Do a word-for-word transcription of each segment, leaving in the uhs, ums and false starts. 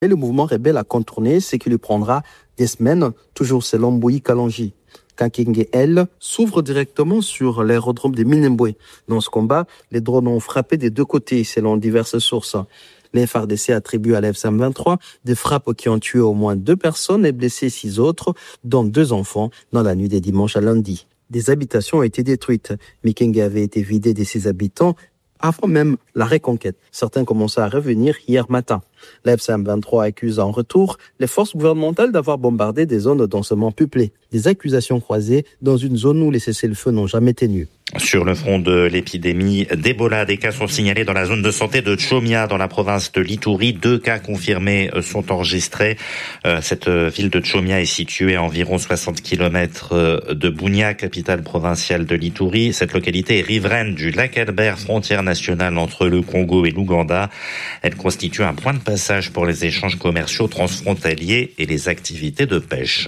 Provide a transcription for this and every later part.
Mais le mouvement rebelle a contourné ce qui lui prendra des semaines, toujours selon Mbouyi Kalanji. Kakenge, elle, s'ouvre directement sur l'aérodrome de Minembwe. Dans ce combat, les drones ont frappé des deux côtés, selon diverses sources. Les F A R D C attribuent à l'F M vingt-trois des frappes qui ont tué au moins deux personnes et blessé six autres, dont deux enfants, dans la nuit de dimanche à lundi. Des habitations ont été détruites. Mikenge avait été vidé de ses habitants avant même la reconquête. Certains commençaient à revenir hier matin. L'F M vingt-trois accuse en retour les forces gouvernementales d'avoir bombardé des zones densément peuplées. Des accusations croisées dans une zone où les cessez-le-feu n'ont jamais tenu. Sur le front de l'épidémie d'Ebola, des cas sont signalés dans la zone de santé de Tchomia, dans la province de l'Ituri. Deux cas confirmés sont enregistrés. Cette ville de Tchomia est située à environ soixante kilomètres de Bunia, capitale provinciale de l'Ituri. Cette localité est riveraine du lac Albert, frontière nationale entre le Congo et l'Ouganda. Elle constitue un point de passage pour les échanges commerciaux transfrontaliers et les activités de pêche.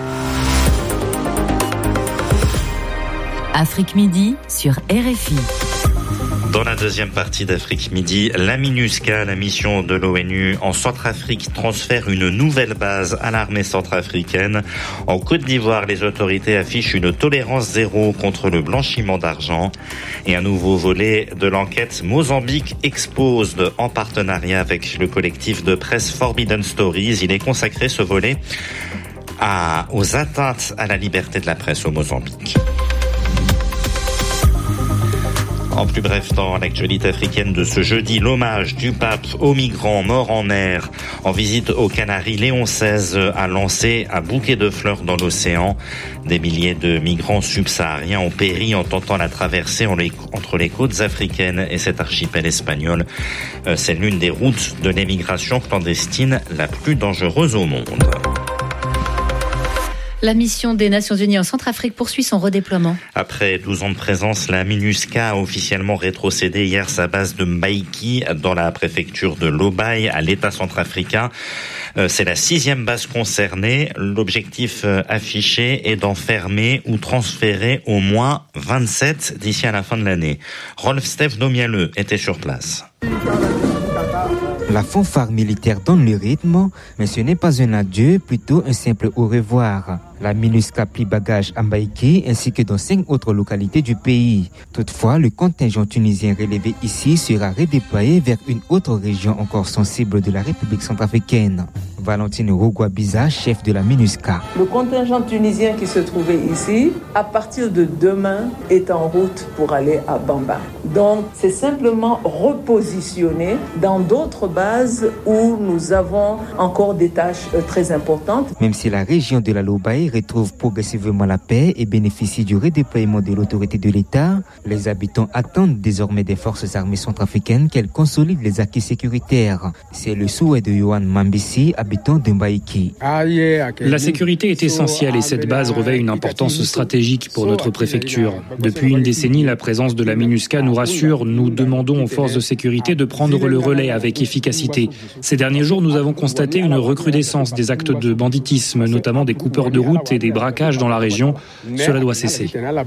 Afrique Midi sur R F I. Dans la deuxième partie d'Afrique Midi, la MINUSCA, la mission de l'ONU en Centrafrique, transfère une nouvelle base à l'armée centrafricaine. En Côte d'Ivoire, les autorités affichent une tolérance zéro contre le blanchiment d'argent. Et un nouveau volet de l'enquête Mozambique Exposed, en partenariat avec le collectif de presse Forbidden Stories. Il est consacré, ce volet, à, aux atteintes à la liberté de la presse au Mozambique. En plus bref, dans l'actualité africaine de ce jeudi, l'hommage du pape aux migrants morts en mer. En visite aux Canaries, Léon seize a lancé un bouquet de fleurs dans l'océan. Des milliers de migrants subsahariens ont péri en tentant la traversée entre les côtes africaines et cet archipel espagnol. C'est l'une des routes de l'émigration clandestine la plus dangereuse au monde. La mission des Nations Unies en Centrafrique poursuit son redéploiement. Après douze ans de présence, la MINUSCA a officiellement rétrocédé hier sa base de Mbaïki dans la préfecture de Lobaye à l'État centrafricain. C'est la sixième base concernée. L'objectif affiché est d'en fermer ou transférer au moins vingt-sept d'ici à la fin de l'année. Rolf Steph Nomialeux était sur place. La fanfare militaire donne le rythme, mais ce n'est pas un adieu, plutôt un simple au revoir. La MINUSCA plie bagages à Mbaïki ainsi que dans cinq autres localités du pays. Toutefois, le contingent tunisien relevé ici sera redéployé vers une autre région encore sensible de la République centrafricaine. Valentine Rogua-Biza, chef de la MINUSCA. Le contingent tunisien qui se trouvait ici, à partir de demain, est en route pour aller à Bamba. Donc, c'est simplement repositionné dans d'autres bases où nous avons encore des tâches très importantes. Même si la région de la Lobaye retrouve progressivement la paix et bénéficie du redéploiement de l'autorité de l'État, les habitants attendent désormais des forces armées centrafricaines qu'elles consolident les acquis sécuritaires. C'est le souhait de Yohan Mambissi, habitant de Mbaïki. La sécurité est essentielle et cette base revêt une importance stratégique pour notre préfecture. Depuis une décennie, la présence de la MINUSCA nous rassure. Nous demandons aux forces de sécurité de prendre le relais avec efficacité. Ces derniers jours, nous avons constaté une recrudescence des actes de banditisme, notamment des coupeurs de route et des braquages dans la région. Cela doit cesser.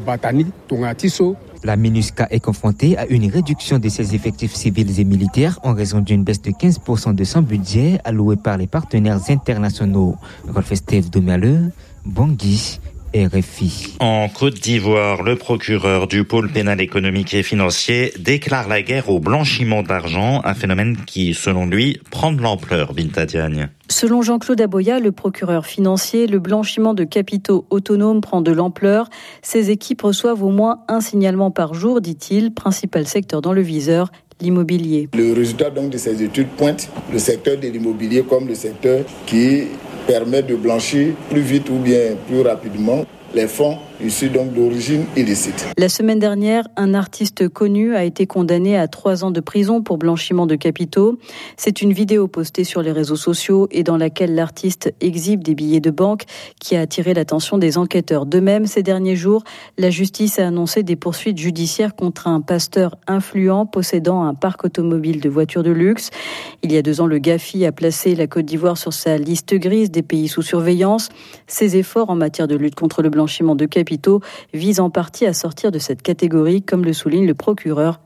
La MINUSCA est confrontée à une réduction de ses effectifs civils et militaires en raison d'une baisse de quinze pour cent de son budget alloué par les partenaires internationaux. Rolf Steve Domialeux, Bangui, R F I. En Côte d'Ivoire, le procureur du pôle pénal économique et financier déclare la guerre au blanchiment d'argent, un phénomène qui, selon lui, prend de l'ampleur. Binta Diagne. Selon Jean-Claude Aboya, le procureur financier, le blanchiment de capitaux autonomes prend de l'ampleur. Ces équipes reçoivent au moins un signalement par jour, dit-il, principal secteur dans le viseur, l'immobilier. Le résultat donc de ces études pointe le secteur de l'immobilier comme le secteur qui permet de blanchir plus vite ou bien plus rapidement les fonds issus donc d'origine illicite. La semaine dernière, un artiste connu a été condamné à trois ans de prison pour blanchiment de capitaux. C'est une vidéo postée sur les réseaux sociaux et dans laquelle l'artiste exhibe des billets de banque qui a attiré l'attention des enquêteurs. De même, ces derniers jours, la justice a annoncé des poursuites judiciaires contre un pasteur influent possédant un parc automobile de voitures de luxe. Il y a deux ans, le GAFI a placé la Côte d'Ivoire sur sa liste grise des pays sous surveillance. Ses efforts en matière de lutte contre le blanchiment de capitaux visent en partie à sortir de cette catégorie, comme le souligne le procureur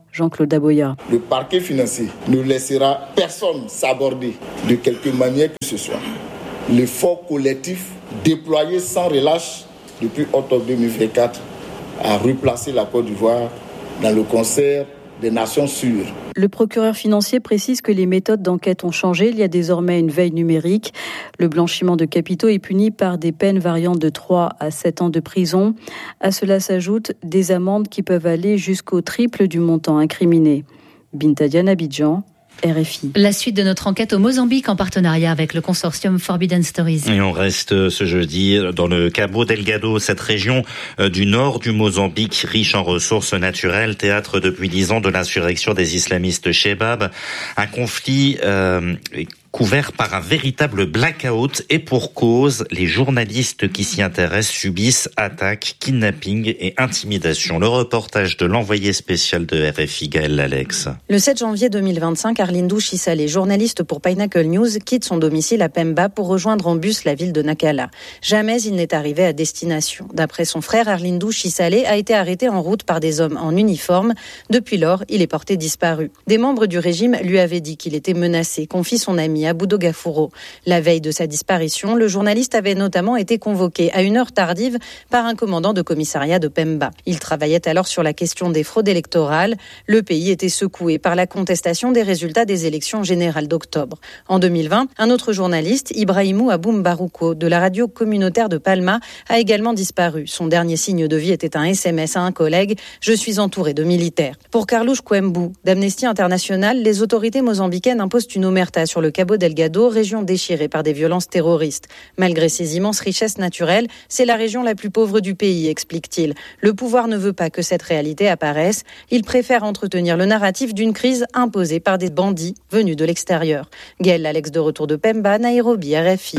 Jean-Claude Aboya. Le parquet financier ne laissera personne s'aborder de quelque manière que ce soit. L'effort collectif déployé sans relâche depuis octobre deux mille vingt-quatre a replacé la Côte d'Ivoire dans le concert des nations sûres. Le procureur financier précise que les méthodes d'enquête ont changé. Il y a désormais une veille numérique. Le blanchiment de capitaux est puni par des peines variant de trois à sept ans de prison. À cela s'ajoutent des amendes qui peuvent aller jusqu'au triple du montant incriminé. Binta Diane, Abidjan, R F I. La suite de notre enquête au Mozambique en partenariat avec le consortium Forbidden Stories. Et on reste ce jeudi dans le Cabo Delgado, cette région du nord du Mozambique, riche en ressources naturelles, théâtre depuis dix ans de l'insurrection des islamistes Chebab. Un conflit euh, couvert par un véritable blackout et pour cause, les journalistes qui s'y intéressent subissent attaques, kidnapping et intimidation. Le reportage de l'envoyé spécial de R F I, Gaël Alex. Le sept janvier deux mille vingt-cinq, Arlindou Chisale, journaliste pour Pinnacle News, quitte son domicile à Pemba pour rejoindre en bus la ville de Nakala. Jamais il n'est arrivé à destination. D'après son frère, Arlindou Chisale a été arrêté en route par des hommes en uniforme. Depuis lors, il est porté disparu. Des membres du régime lui avaient dit qu'il était menacé, confie son ami Aboudo Gafouro. La veille de sa disparition, le journaliste avait notamment été convoqué à une heure tardive par un commandant de commissariat de Pemba. Il travaillait alors sur la question des fraudes électorales. Le pays était secoué par la contestation des résultats des élections générales d'octobre. En deux mille vingt, un autre journaliste, Ibrahimou Aboum Barouko, de la radio communautaire de Palma, a également disparu. Son dernier signe de vie était un S M S à un collègue « Je suis entouré de militaires ». Pour Carlos Coembou, d'Amnesty International, les autorités mozambicaines imposent une omerta sur le Cabo Delgado, région déchirée par des violences terroristes. Malgré ses immenses richesses naturelles, c'est la région la plus pauvre du pays, explique-t-il. Le pouvoir ne veut pas que cette réalité apparaisse. Il préfère entretenir le narratif d'une crise imposée par des bandits venus de l'extérieur. Gaël Alex de retour de Pemba, Nairobi, R F I.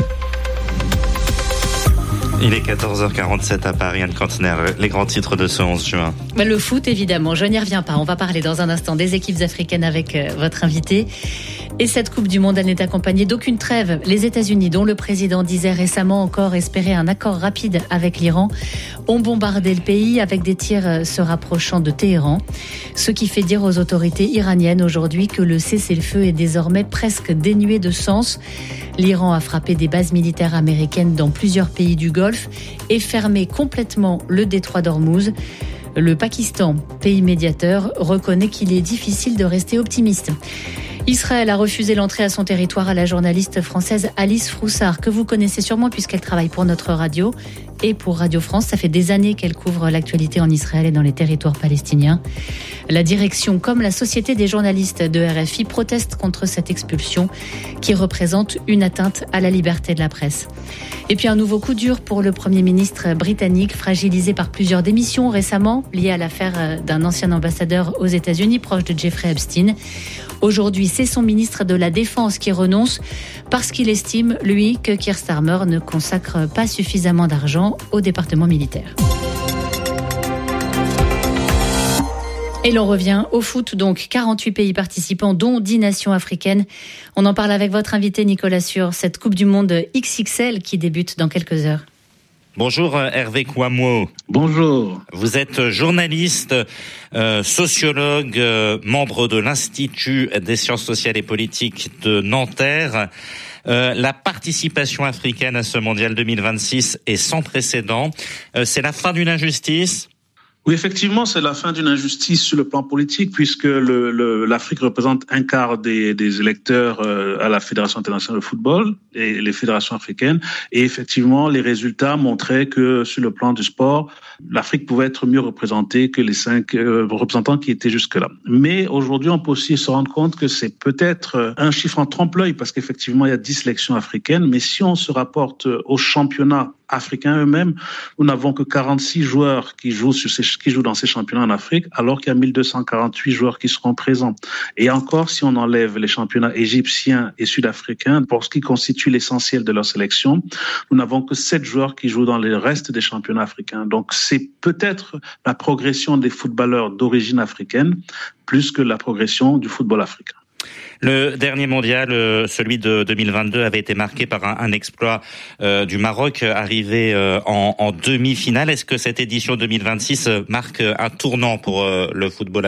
Il est quatorze heures quarante-sept à Paris, Anne Kantner, les grands titres de ce onze juin. Le foot, évidemment, je n'y reviens pas. On va parler dans un instant des équipes africaines avec euh, votre invité. Et cette Coupe du Monde, elle n'est accompagnée d'aucune trêve. Les États-Unis, dont le président disait récemment encore espérer un accord rapide avec l'Iran, ont bombardé le pays avec des tirs se rapprochant de Téhéran. Ce qui fait dire aux autorités iraniennes aujourd'hui que le cessez-le-feu est désormais presque dénué de sens. L'Iran a frappé des bases militaires américaines dans plusieurs pays du Golfe et fermé complètement le détroit d'Ormuz. Le Pakistan, pays médiateur, reconnaît qu'il est difficile de rester optimiste. Israël a refusé l'entrée à son territoire à la journaliste française Alice Froussard, que vous connaissez sûrement puisqu'elle travaille pour notre radio et pour Radio France. Ça fait des années qu'elle couvre l'actualité en Israël et dans les territoires palestiniens. La direction, comme la Société des journalistes de R F I, proteste contre cette expulsion qui représente une atteinte à la liberté de la presse. Et puis un nouveau coup dur pour le Premier ministre britannique, fragilisé par plusieurs démissions récemment liées à l'affaire d'un ancien ambassadeur aux États-Unis proche de Jeffrey Epstein. Aujourd'hui, c'est son ministre de la Défense qui renonce parce qu'il estime, lui, que Keir Starmer ne consacre pas suffisamment d'argent au département militaire. Et l'on revient au foot, donc quarante-huit pays participants, dont dix nations africaines. On en parle avec votre invité Nicolas sur cette Coupe du Monde X X L qui débute dans quelques heures. Bonjour Hervé Kouamouo. Bonjour. Vous êtes journaliste, euh, sociologue, euh, membre de l'Institut des sciences sociales et politiques de Nanterre. Euh, la participation africaine à ce mondial deux mille vingt-six est sans précédent. Euh, c'est la fin d'une injustice ? Oui, effectivement, c'est la fin d'une injustice sur le plan politique, puisque le, le, l'Afrique représente un quart des, des électeurs euh, à la Fédération internationale de football et les fédérations africaines. Et effectivement, les résultats montraient que sur le plan du sport, l'Afrique pouvait être mieux représentée que les cinq euh, représentants qui étaient jusque-là. Mais aujourd'hui, on peut aussi se rendre compte que c'est peut-être un chiffre en trompe-l'œil, parce qu'effectivement, il y a dix sélections africaines. Mais si on se rapporte aux championnats africains eux-mêmes, nous n'avons que quarante-six joueurs qui jouent sur ces, qui jouent dans ces championnats en Afrique, alors qu'il y a mille deux cent quarante-huit joueurs qui seront présents. Et encore, si on enlève les championnats égyptiens et sud-africains, pour ce qui constitue l'essentiel de leur sélection, nous n'avons que sept joueurs qui jouent dans le reste des championnats africains. Donc, c'est peut-être la progression des footballeurs d'origine africaine, plus que la progression du football africain. Le dernier mondial, celui de deux mille vingt-deux, avait été marqué par un, un exploit euh, du Maroc arrivé euh, en, en demi-finale. Est-ce que cette édition deux mille vingt-six marque un tournant pour euh, le football africain ?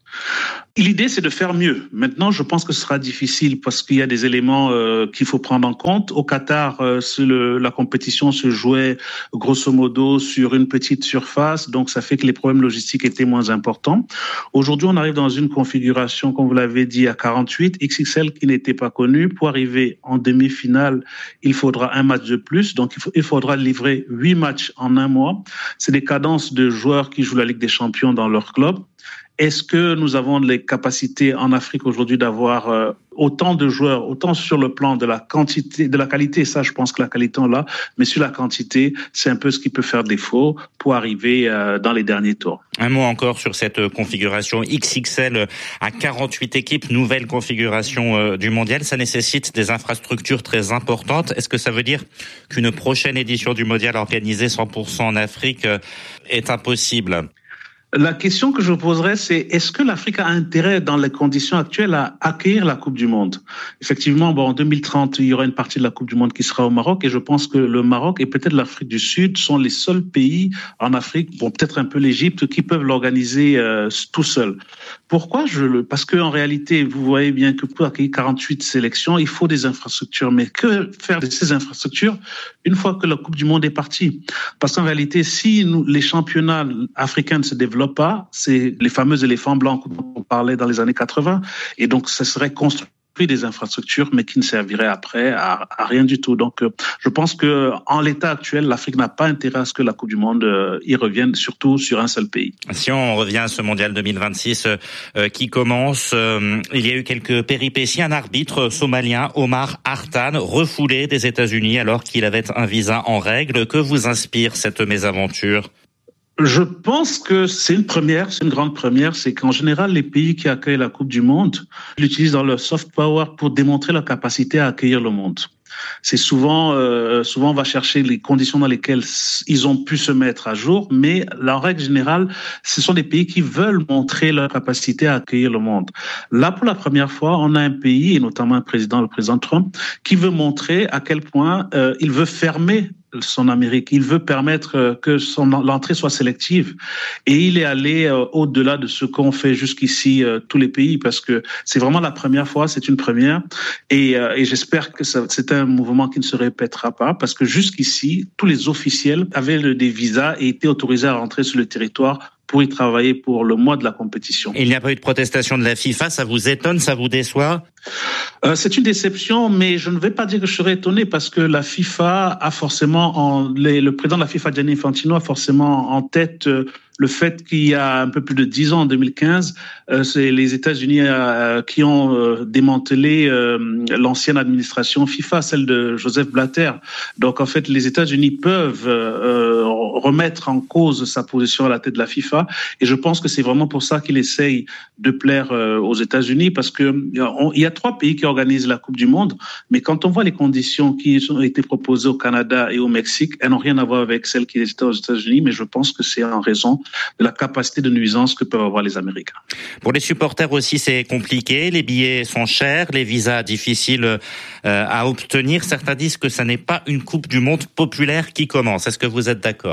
L'idée, c'est de faire mieux. Maintenant, je pense que ce sera difficile parce qu'il y a des éléments euh, qu'il faut prendre en compte. Au Qatar, euh, le, la compétition se jouait grosso modo sur une petite surface, donc ça fait que les problèmes logistiques étaient moins importants. Aujourd'hui, on arrive dans une configuration, comme vous l'avez dit, à quarante-huit, X X L qui n'était pas connue. Pour arriver en demi-finale, il faudra un match de plus, donc il, faut, il faudra livrer huit matchs en un mois. C'est des cadences de joueurs qui jouent la Ligue des Champions dans leur club. Est-ce que nous avons les capacités en Afrique aujourd'hui d'avoir euh, autant de joueurs, autant sur le plan de la quantité, de la qualité, ça je pense que la qualité on l'a, mais sur la quantité, c'est un peu ce qui peut faire défaut pour arriver euh, dans les derniers tours. Un mot encore sur cette configuration X X L à quarante-huit équipes, nouvelle configuration euh, du mondial, ça nécessite des infrastructures très importantes. Est-ce que ça veut dire qu'une prochaine édition du mondial organisée cent pour cent en Afrique euh, est impossible ? La question que je vous poserais, c'est est-ce que l'Afrique a intérêt, dans les conditions actuelles, à accueillir la Coupe du Monde? Effectivement, bon, en deux mille trente, il y aura une partie de la Coupe du Monde qui sera au Maroc, et je pense que le Maroc et peut-être l'Afrique du Sud sont les seuls pays en Afrique, bon, peut-être un peu l'Égypte, qui peuvent l'organiser euh, tout seuls. Pourquoi je le Parce que en réalité, vous voyez bien que pour accueillir quarante-huit sélections, il faut des infrastructures. Mais que faire de ces infrastructures une fois que la Coupe du Monde est partie? Parce qu'en réalité, si nous, les championnats africains ne se développent pas, c'est les fameux éléphants blancs dont on parlait dans les années quatre-vingts, et donc ça serait construit des infrastructures, mais qui ne serviraient après à, à rien du tout. Donc, euh, je pense que en l'état actuel, l'Afrique n'a pas intérêt à ce que la Coupe du Monde euh, y revienne, surtout sur un seul pays. Si on revient à ce mondial deux mille vingt-six euh, qui commence, euh, il y a eu quelques péripéties. Un arbitre somalien, Omar Hartan, refoulé des États-Unis alors qu'il avait un visa en règle. Que vous inspire cette mésaventure ? Je pense que c'est une première, c'est une grande première, c'est qu'en général, les pays qui accueillent la Coupe du Monde l'utilisent dans leur soft power pour démontrer leur capacité à accueillir le monde. C'est souvent, euh, souvent on va chercher les conditions dans lesquelles ils ont pu se mettre à jour, mais la règle générale, ce sont des pays qui veulent montrer leur capacité à accueillir le monde. Là, pour la première fois, on a un pays, et notamment un président, le président Trump, qui veut montrer à quel point euh, il veut fermer son Amérique. Il veut permettre que son l'entrée soit sélective, et il est allé euh, au-delà de ce qu'ont fait jusqu'ici euh, tous les pays, parce que c'est vraiment la première fois, c'est une première, et, euh, et j'espère que ça, c'est un mouvement qui ne se répétera pas, parce que jusqu'ici, tous les officiels avaient le, des visas et étaient autorisés à rentrer sur le territoire pour y travailler pour le mois de la compétition. Il n'y a pas eu de protestation de la FIFA, ça vous étonne, ça vous déçoit ? Euh, c'est une déception, mais je ne vais pas dire que je serais étonné, parce que la FIFA a forcément, en, les, le président de la FIFA, Gianni Infantino, a forcément en tête euh, le fait qu'il y a un peu plus de dix ans, en deux mille quinze, euh, c'est les États-Unis euh, qui ont euh, démantelé euh, l'ancienne administration FIFA, celle de Joseph Blatter. Donc en fait, les États-Unis peuvent euh, remettre en cause sa position à la tête de la FIFA, et je pense que c'est vraiment pour ça qu'il essaye de plaire euh, aux États-Unis, parce que on, il y a trois pays qui organisent la Coupe du Monde, mais quand on voit les conditions qui ont été proposées au Canada et au Mexique, elles n'ont rien à voir avec celles qui étaient aux États-Unis, mais je pense que c'est en raison de la capacité de nuisance que peuvent avoir les Américains. Pour les supporters aussi, c'est compliqué. Les billets sont chers, les visas difficiles euh, à obtenir. Certains disent que ça n'est pas une Coupe du Monde populaire qui commence. Est-ce que vous êtes d'accord ?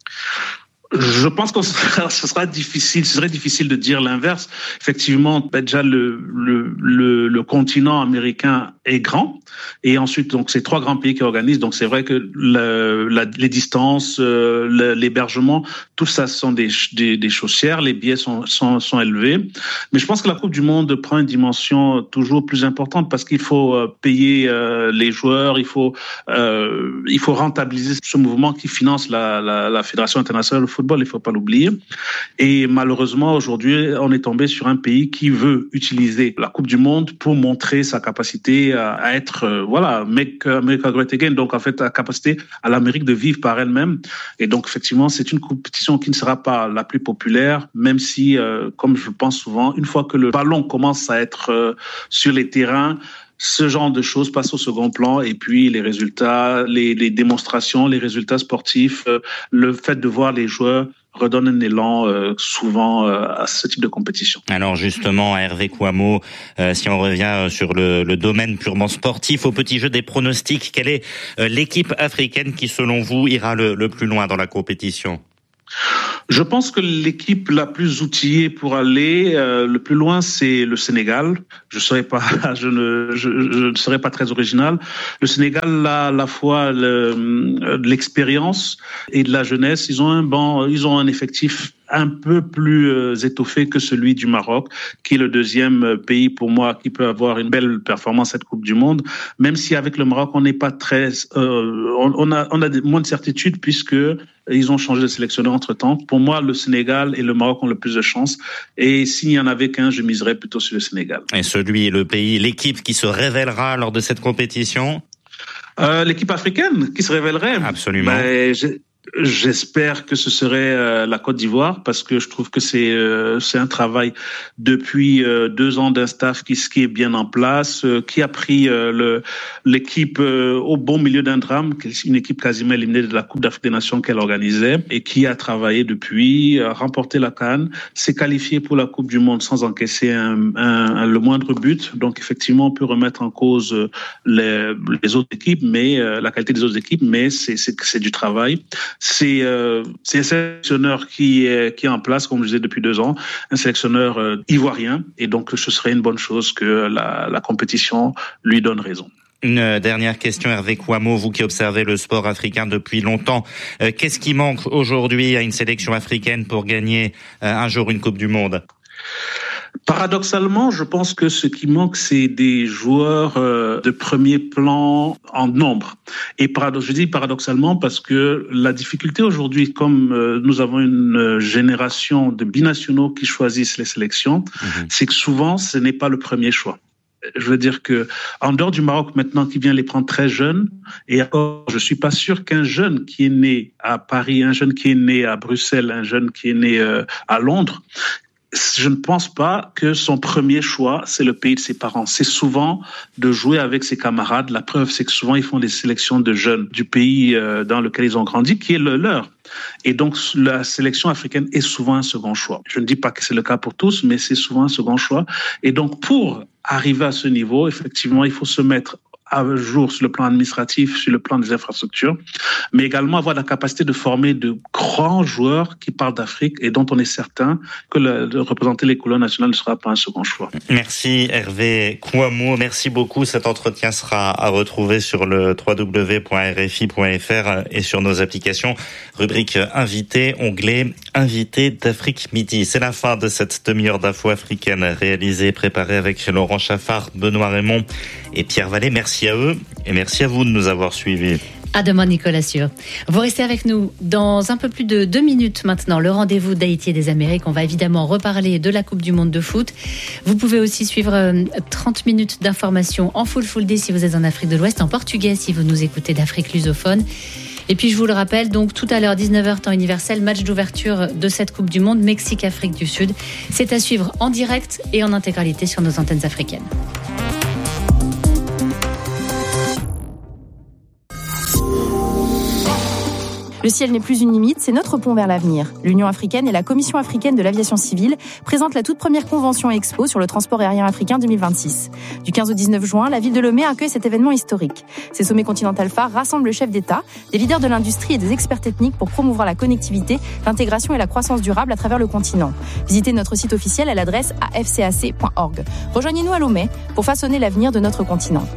Je pense que ce sera difficile, ce serait difficile de dire l'inverse. Effectivement, déjà le, le, le, le continent américain est grand, et ensuite donc c'est trois grands pays qui organisent. Donc c'est vrai que le, la, les distances, euh, le, l'hébergement, tout ça sont des, des, des choses chères. Les billets sont, sont, sont élevés, mais je pense que la Coupe du Monde prend une dimension toujours plus importante, parce qu'il faut payer euh, les joueurs, il faut euh, il faut rentabiliser ce mouvement qui finance la, la, la Fédération internationale de football. Il ne faut pas l'oublier. Et malheureusement, aujourd'hui, on est tombé sur un pays qui veut utiliser la Coupe du Monde pour montrer sa capacité à, à être, euh, voilà, make America great again. Donc, en fait, la capacité à l'Amérique de vivre par elle-même. Et donc, effectivement, c'est une compétition qui ne sera pas la plus populaire, même si, euh, comme je le pense souvent, une fois que le ballon commence à être euh, sur les terrains, ce genre de choses passe au second plan, et puis les résultats, les, les démonstrations, les résultats sportifs, euh, le fait de voir les joueurs redonne un élan euh, souvent euh, à ce type de compétition. Alors justement, Hervé Kouammo, euh, si on revient sur le, le domaine purement sportif, au petit jeu des pronostics, quelle est euh, l'équipe africaine qui, selon vous, ira le, le plus loin dans la compétition ? Je pense que l'équipe la plus outillée pour aller euh, le plus loin, c'est le Sénégal. Je serais pas, je ne, je, je ne serais pas très original. Le Sénégal a à la fois le, l'expérience et de la jeunesse. Ils ont un banc, ils ont un effectif un peu plus euh, étoffé que celui du Maroc, qui est le deuxième pays pour moi qui peut avoir une belle performance cette Coupe du Monde. Même si avec le Maroc on n'est pas très, euh, on, on a, on a moins de certitude puisque ils ont changé de sélectionneur entre-temps. Pour moi, le Sénégal et le Maroc ont le plus de chance. Et s'il n'y en avait qu'un, je miserais plutôt sur le Sénégal. Et celui, le pays, l'équipe qui se révélera lors de cette compétition? euh, L'équipe africaine qui se révélerait. Absolument. Ben, j'ai... J'espère que ce serait euh, la Côte d'Ivoire parce que je trouve que c'est euh, c'est un travail depuis euh, deux ans d'un staff qui, qui est bien en place, euh, qui a pris euh, le l'équipe euh, au bon milieu d'un drame, une équipe quasiment éliminée de la Coupe d'Afrique des Nations qu'elle organisait et qui a travaillé depuis, a remporté la CAN, s'est qualifié pour la Coupe du Monde sans encaisser un, un, un, le moindre but. Donc effectivement, on peut remettre en cause les, les autres équipes, mais euh, la qualité des autres équipes, mais c'est c'est c'est du travail. C'est, euh, c'est un sélectionneur qui est, qui est en place, comme je disais, depuis deux ans, un sélectionneur euh, ivoirien, et donc ce serait une bonne chose que la, la compétition lui donne raison. Une dernière question, Hervé Kouamouo, vous qui observez le sport africain depuis longtemps. Euh, qu'est-ce qui manque aujourd'hui à une sélection africaine pour gagner euh, un jour une Coupe du Monde ? Paradoxalement, je pense que ce qui manque, c'est des joueurs euh, de premier plan en nombre. Et paradox, je dis paradoxalement parce que la difficulté aujourd'hui, comme euh, nous avons une génération de binationaux qui choisissent les sélections, mmh. c'est que souvent, ce n'est pas le premier choix. Je veux dire que en dehors du Maroc maintenant qui vient les prendre très jeunes, et encore, je suis pas sûr qu'un jeune qui est né à Paris, un jeune qui est né à Bruxelles, un jeune qui est né euh, à Londres, je ne pense pas que son premier choix, c'est le pays de ses parents. C'est souvent de jouer avec ses camarades. La preuve, c'est que souvent, ils font des sélections de jeunes du pays dans lequel ils ont grandi, qui est le leur. Et donc, la sélection africaine est souvent un second choix. Je ne dis pas que c'est le cas pour tous, mais c'est souvent un second choix. Et donc, pour arriver à ce niveau, effectivement, il faut se mettre à jour sur le plan administratif, sur le plan des infrastructures, mais également avoir la capacité de former de grands joueurs qui parlent d'Afrique et dont on est certain que le, de représenter les couleurs nationales ne sera pas un second choix. Merci Hervé Kouamouo, merci beaucoup. Cet entretien sera à retrouver sur le w w w point r f i point f r et sur nos applications. Rubrique invité, onglet invité d'Afrique Midi. C'est la fin de cette demi-heure d'info africaine réalisée, préparée avec Laurent Chaffard, Benoît Raymond et Pierre Vallée. Merci à eux et merci à vous de nous avoir suivis. À demain, Nicolas Sûr. Vous restez avec nous dans un peu plus de deux minutes maintenant. Le rendez-vous d'Haïti et des Amériques. On va évidemment reparler de la Coupe du Monde de foot. Vous pouvez aussi suivre trente minutes d'informations en full full day si vous êtes en Afrique de l'Ouest, en portugais si vous nous écoutez d'Afrique lusophone. Et puis je vous le rappelle, donc tout à l'heure, dix-neuf heures temps universel, match d'ouverture de cette Coupe du Monde, Mexique-Afrique du Sud. C'est à suivre en direct et en intégralité sur nos antennes africaines. Le ciel n'est plus une limite, c'est notre pont vers l'avenir. L'Union africaine et la Commission africaine de l'aviation civile présentent la toute première convention expo sur le transport aérien africain deux mille vingt-six. Du quinze au dix-neuf juin, la ville de Lomé accueille cet événement historique. Ces sommets continental phares rassemblent le chef d'État, des leaders de l'industrie et des experts techniques pour promouvoir la connectivité, l'intégration et la croissance durable à travers le continent. Visitez notre site officiel à l'adresse a f c a c point org. Rejoignez-nous à Lomé pour façonner l'avenir de notre continent.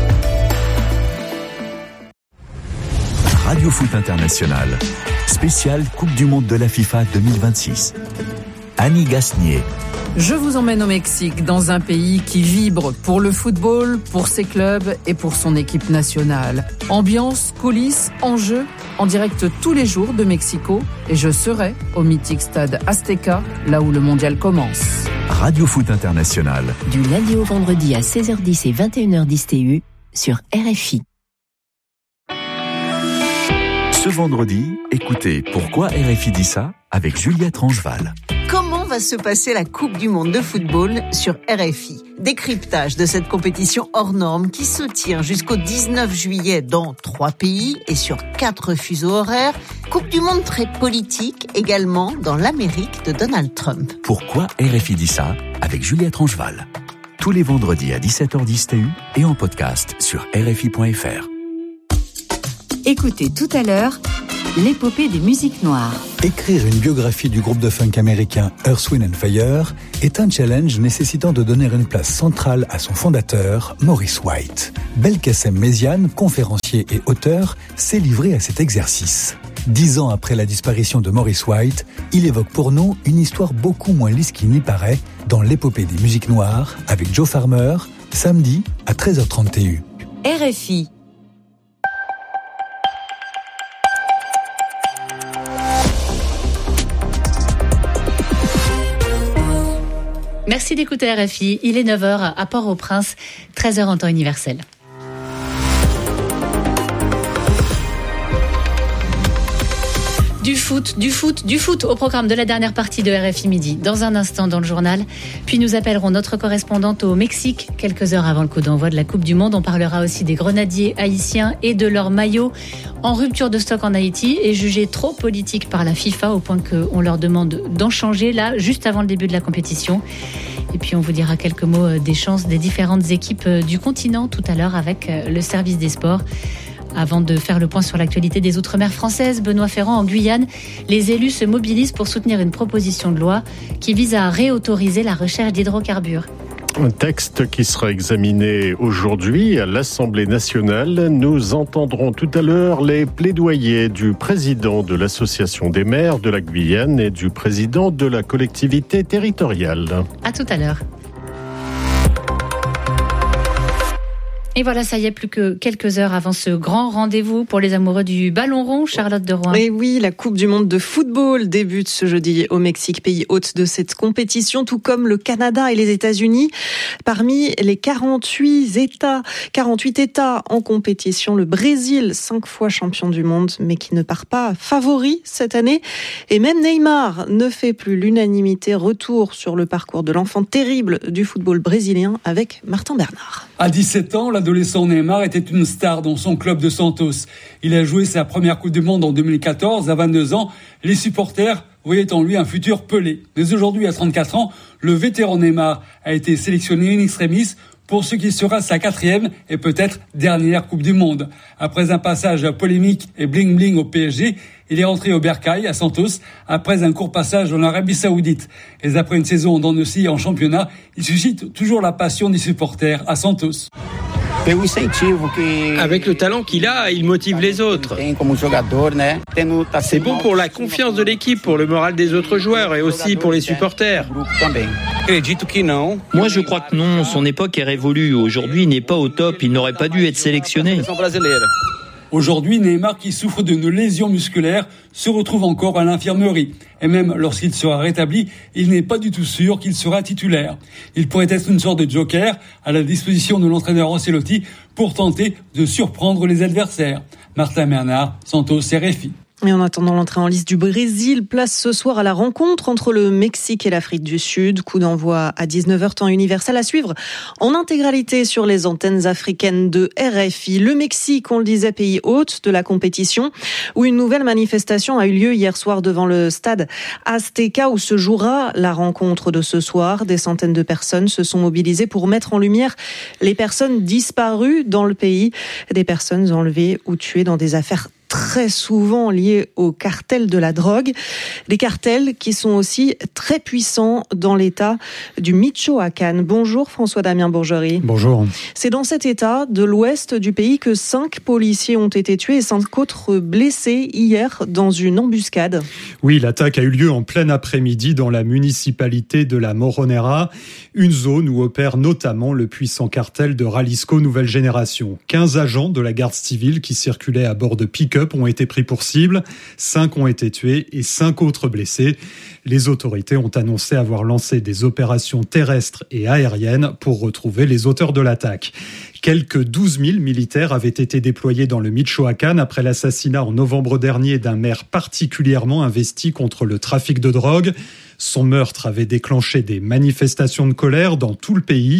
Radio Foot International, spécial Coupe du Monde de la FIFA deux mille vingt-six. Annie Gasnier. Je vous emmène au Mexique, dans un pays qui vibre pour le football, pour ses clubs et pour son équipe nationale. Ambiance, coulisses, enjeux, en direct tous les jours de Mexico. Et je serai au mythique stade Azteca, là où le mondial commence. Radio Foot International. Du lundi au vendredi à seize heures dix et vingt et une heures dix T U sur R F I. Ce vendredi, écoutez Pourquoi R F I dit ça avec Juliette Rangeval. Comment va se passer la Coupe du Monde de football sur R F I? Décryptage de cette compétition hors norme qui se tient jusqu'au dix-neuf juillet dans trois pays et sur quatre fuseaux horaires. Coupe du Monde très politique également dans l'Amérique de Donald Trump. Pourquoi R F I dit ça avec Juliette Rangeval. Tous les vendredis à dix-sept heures dix T U et en podcast sur r f i point f r. Écoutez tout à l'heure l'épopée des musiques noires. Écrire une biographie du groupe de funk américain Earth, Wind and Fire est un challenge nécessitant de donner une place centrale à son fondateur, Maurice White. Belkacem Méziane, conférencier et auteur, s'est livré à cet exercice. Dix ans après la disparition de Maurice White, il évoque pour nous une histoire beaucoup moins lisse qu'il n'y paraît dans l'épopée des musiques noires avec Joe Farmer, samedi à treize heures trente T U. R F I. Merci d'écouter R F I. Il est neuf heures à Port-au-Prince, treize heures en temps universel. Du foot, du foot, du foot au programme de la dernière partie de R F I Midi. Dans un instant dans le journal, puis nous appellerons notre correspondante au Mexique quelques heures avant le coup d'envoi de la Coupe du Monde. On parlera aussi des grenadiers haïtiens et de leur maillot en rupture de stock en Haïti et jugé trop politique par la FIFA au point qu'on leur demande d'en changer là, juste avant le début de la compétition. Et puis on vous dira quelques mots des chances des différentes équipes du continent tout à l'heure avec le service des sports. Avant de faire le point sur l'actualité des Outre-mer françaises, Benoît Ferrand, en Guyane, les élus se mobilisent pour soutenir une proposition de loi qui vise à réautoriser la recherche d'hydrocarbures. Un texte qui sera examiné aujourd'hui à l'Assemblée nationale. Nous entendrons tout à l'heure les plaidoyers du président de l'Association des maires de la Guyane et du président de la collectivité territoriale. À tout à l'heure. Et voilà, ça y est, plus que quelques heures avant ce grand rendez-vous pour les amoureux du ballon rond, Charlotte de Rouen. Et oui, la Coupe du monde de football débute ce jeudi au Mexique, pays hôte de cette compétition, tout comme le Canada et les États-Unis. Parmi les quarante-huit États, quarante-huit États en compétition, le Brésil, cinq fois champion du monde, mais qui ne part pas favori cette année. Et même Neymar ne fait plus l'unanimité. Retour sur le parcours de l'enfant terrible du football brésilien avec Martin Bernard. À dix-sept ans, l'adolescent Neymar était une star dans son club de Santos. Il a joué sa première Coupe du Monde en deux mille quatorze. À vingt-deux ans, les supporters voyaient en lui un futur Pelé. Mais aujourd'hui, à trente-quatre ans, le vétéran Neymar a été sélectionné in extremis pour ce qui sera sa quatrième et peut-être dernière Coupe du Monde. Après un passage polémique et bling-bling au P S G, il est rentré au Bercail, à Santos, après un court passage en Arabie Saoudite. Et après une saison dans aussi en championnat, il suscite toujours la passion des supporters à Santos. Avec le talent qu'il a, il motive les autres. C'est bon pour la confiance de l'équipe, pour le moral des autres joueurs et aussi pour les supporters. Moi, je crois que non, son époque est révolue. Aujourd'hui, il n'est pas au top, il n'aurait pas dû être sélectionné. Aujourd'hui, Neymar, qui souffre d'une lésion musculaire, se retrouve encore à l'infirmerie. Et même lorsqu'il sera rétabli, il n'est pas du tout sûr qu'il sera titulaire. Il pourrait être une sorte de joker à la disposition de l'entraîneur Ancelotti pour tenter de surprendre les adversaires. Martin Bernard, Santos, R F I. Et en attendant l'entrée en liste du Brésil, place ce soir à la rencontre entre le Mexique et l'Afrique du Sud. Coup d'envoi à dix-neuf heures temps universel à suivre en intégralité sur les antennes africaines de R F I. Le Mexique, on le disait, pays hôte de la compétition, où une nouvelle manifestation a eu lieu hier soir devant le stade Azteca où se jouera la rencontre de ce soir. Des centaines de personnes se sont mobilisées pour mettre en lumière les personnes disparues dans le pays, des personnes enlevées ou tuées dans des affaires très souvent liés au cartel de la drogue. Des cartels qui sont aussi très puissants dans l'état du Michoacán. Bonjour François-Damien Bourgerie. Bonjour. C'est dans cet état de l'ouest du pays que cinq policiers ont été tués et cinq autres blessés hier dans une embuscade. Oui, l'attaque a eu lieu en plein après-midi dans la municipalité de la Moronera, une zone où opère notamment le puissant cartel de Jalisco Nouvelle Génération. quinze agents de la garde civile qui circulaient à bord de pick-up ont été pris pour cible, cinq ont été tués et cinq autres blessés. Les autorités ont annoncé avoir lancé des opérations terrestres et aériennes pour retrouver les auteurs de l'attaque. Quelques douze mille militaires avaient été déployés dans le Michoacán après l'assassinat en novembre dernier d'un maire particulièrement investi contre le trafic de drogue. Son meurtre avait déclenché des manifestations de colère dans tout le pays.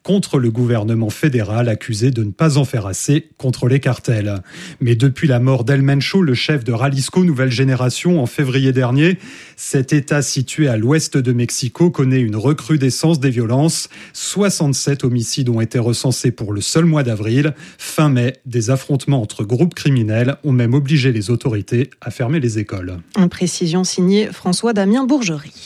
contre le gouvernement fédéral accusé de ne pas en faire assez contre les cartels. Mais depuis la mort d'El Mencho, le chef de Jalisco Nouvelle Génération en février dernier, cet État situé à l'ouest de Mexico connaît une recrudescence des violences. soixante-sept homicides ont été recensés pour le seul mois d'avril. Fin mai, des affrontements entre groupes criminels ont même obligé les autorités à fermer les écoles. Une précision signée François Damien Bourgerie.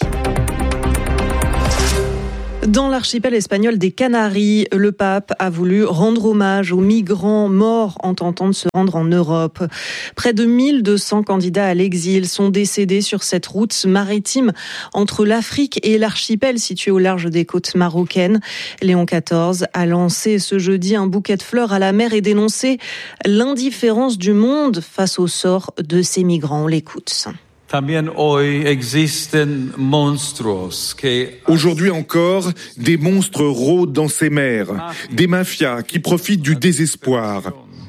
Dans l'archipel espagnol des Canaries, le pape a voulu rendre hommage aux migrants morts en tentant de se rendre en Europe. Près de mille deux cents candidats à l'exil sont décédés sur cette route maritime entre l'Afrique et l'archipel situé au large des côtes marocaines. Léon quatorze a lancé ce jeudi un bouquet de fleurs à la mer et dénoncé l'indifférence du monde face au sort de ces migrants. On l'écoute. Aujourd'hui encore, des monstres rôdent dans ces mers, des mafias qui profitent du désespoir,